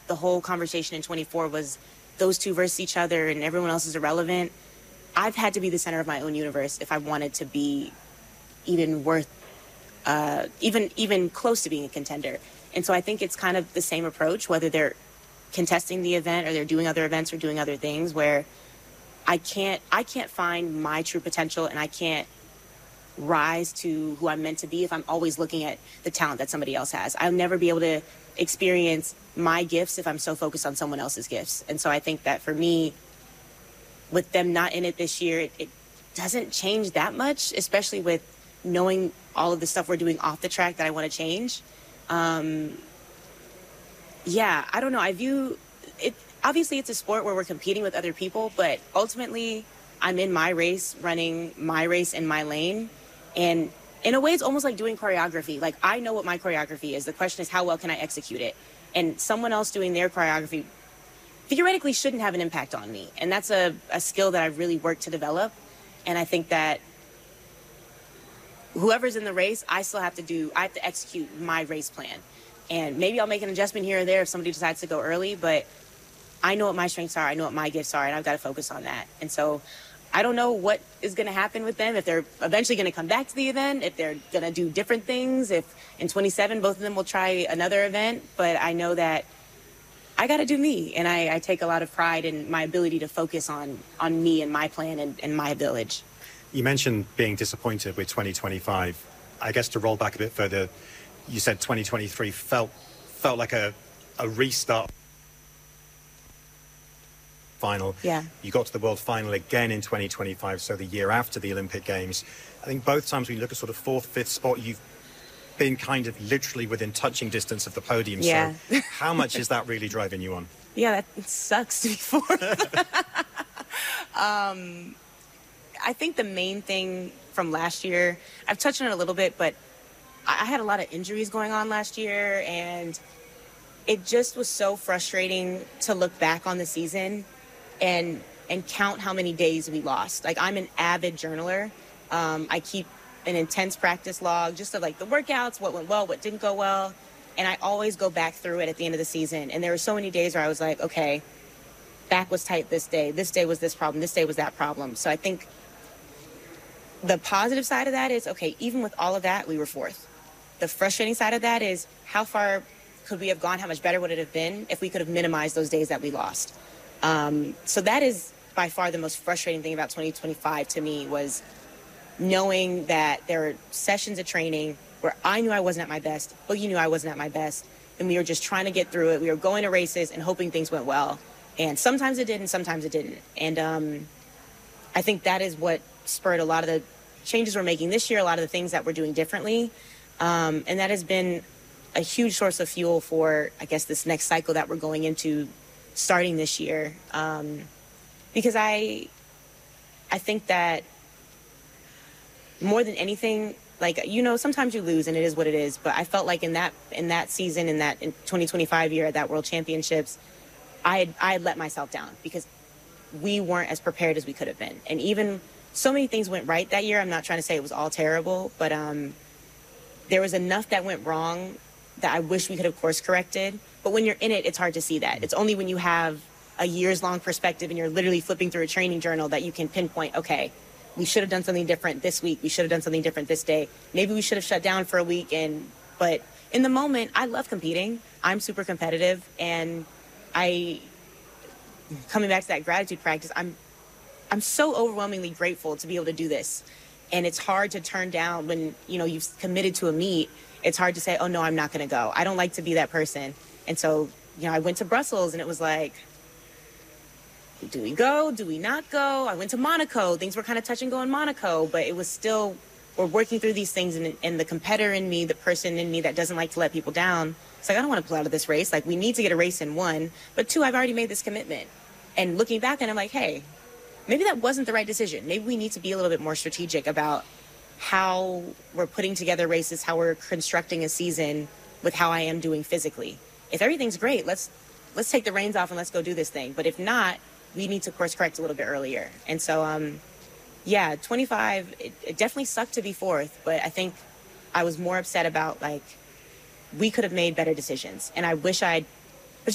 the whole conversation in 24 was those two versus each other and everyone else is irrelevant. I've had to be the center of my own universe if I wanted to be even worth, even close to being a contender. And so I think it's kind of the same approach, whether they're contesting the event or they're doing other events or doing other things, where I can't find my true potential and I can't rise to who I'm meant to be if I'm always looking at the talent that somebody else has. I'll never be able to experience my gifts if I'm so focused on someone else's gifts. And so I think that for me, with them not in it this year, it doesn't change that much, especially with knowing all of the stuff we're doing off the track that I want to change. Yeah, I don't know. I view it, obviously it's a sport where we're competing with other people, but ultimately I'm in my race, running my race in my lane. And in a way, it's almost like doing choreography. Like, I know what my choreography is. The question is, how well can I execute it? And someone else doing their choreography theoretically shouldn't have an impact on me. And that's a skill that I've really worked to develop. And I think that whoever's in the race, I have to execute my race plan. And maybe I'll make an adjustment here or there if somebody decides to go early, but I know what my strengths are, I know what my gifts are, and I've got to focus on that. And so I don't know what is going to happen with them, if they're eventually going to come back to the event, if they're going to do different things, if in 27 both of them will try another event. But I know that I got to do me, and I take a lot of pride in my ability to focus on me and my plan and my village. You mentioned being disappointed with 2025. I guess to roll back a bit further, you said 2023 felt like a restart final. Yeah. You got to the world final again in 2025, so the year after the Olympic Games. I think both times we look at sort of fourth, fifth spot, you've been kind of literally within touching distance of the podium. Yeah. So how much is that really driving you on? Yeah, that sucks to be fourth. I think the main thing from last year, I've touched on it a little bit, but I had a lot of injuries going on last year, and it just was so frustrating to look back on the season and count how many days we lost. Like, I'm an avid journaler. I keep an intense practice log just of like the workouts, what went well, what didn't go well. And I always go back through it at the end of the season. And there were so many days where I was like, okay, back was tight this day was this problem, this day was that problem. So I think the positive side of that is, okay, even with all of that, we were fourth. The frustrating side of that is, how far could we have gone? How much better would it have been if we could have minimized those days that we lost? So that is by far the most frustrating thing about 2025 to me, was knowing that there were sessions of training where I knew I wasn't at my best, Boogie knew I wasn't at my best, and we were just trying to get through it. We were going to races and hoping things went well. And sometimes it did and sometimes it didn't. And I think that is what spurred a lot of the changes we're making this year, a lot of the things that we're doing differently. And that has been a huge source of fuel for, I guess, this next cycle that we're going into starting this year. Because I think that more than anything, like, you know, sometimes you lose and it is what it is. But I felt like in that season, in 2025 year at that World Championships, I had let myself down because we weren't as prepared as we could have been. And even so many things went right that year. I'm not trying to say it was all terrible, but there was enough that went wrong that I wish we could have course corrected. But when you're in it, it's hard to see that. It's only when you have a years long perspective and you're literally flipping through a training journal that you can pinpoint, okay, we should have done something different this week. We should have done something different this day. Maybe we should have shut down for a week. But in the moment, I love competing. I'm super competitive. And coming back to that gratitude practice, I'm so overwhelmingly grateful to be able to do this. And it's hard to turn down when, you know, you've committed to a meet. It's hard to say, oh, no, I'm not going to go. I don't like to be that person. And so, you know, I went to Brussels and it was like, do we go? Do we not go? I went to Monaco. Things were kind of touch and go in Monaco, but it was still, we're working through these things. And the competitor in me, the person in me that doesn't like to let people down, it's like, I don't want to pull out of this race. Like, we need to get a race in, one. But two, I've already made this commitment. And looking back, and I'm like, hey, maybe that wasn't the right decision. Maybe we need to be a little bit more strategic about how we're putting together races, how we're constructing a season with how I am doing physically. If everything's great, let's take the reins off and let's go do this thing. But if not, we need to course correct a little bit earlier. And so, yeah, 25, it definitely sucked to be fourth, but I think I was more upset about, like, we could have made better decisions. And I wish I'd